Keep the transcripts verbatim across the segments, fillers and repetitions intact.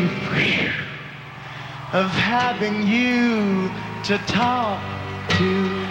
of having you to talk to.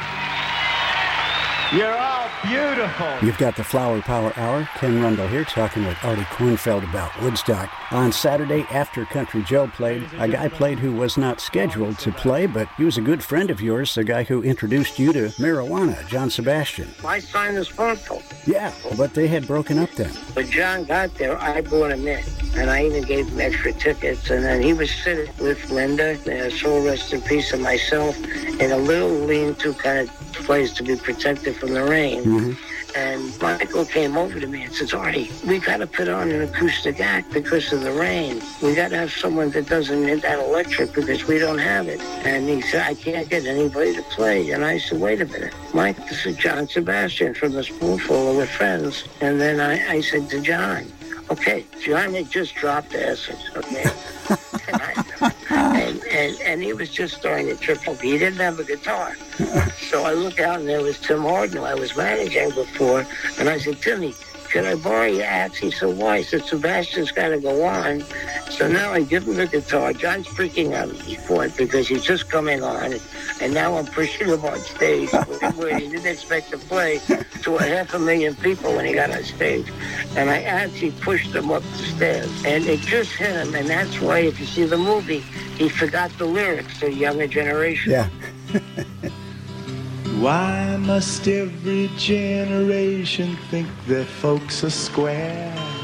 You're all beautiful. You've got the Flower Power Hour. Ken Rundle here talking with Artie Kornfeld about Woodstock. On Saturday, after Country Joe played, a guy played who was not scheduled to play, but he was a good friend of yours, the guy who introduced you to marijuana, John Sebastian. I signed the sponsor. Yeah, but they had broken up then. When John got there, I brought him in, and I even gave him extra tickets, and then he was sitting with Linda, uh, soul rest in peace, and myself, in a little lean-to kind of place to be protected from the rain. Mm-hmm. And Michael came over to me and says, Artie, we got to put on an acoustic act because of the rain. We got to have someone that doesn't need that electric because we don't have it. And he said, I can't get anybody to play. And I said, wait a minute, Mike, this is John Sebastian from the Spoonful with Friends. And then I, I said to John, okay, John had just dropped acid, okay? and, I, and, and, and he was just starting to trip up. He didn't have a guitar. So I look out, and there was Tim Harden, who I was managing before, and I said, Timmy, can I borrow your axe? He said, why? I said, Sebastian's got to go on. So now I give him the guitar. John's freaking out at this point because he's just coming on, and now I'm pushing him on stage where he didn't expect to play to a half a million people when he got on stage. And I actually pushed him up the stairs, and it just hit him, and that's why, if you see the movie, he forgot the lyrics to the younger generation. Yeah. Why must every generation think their folks are square?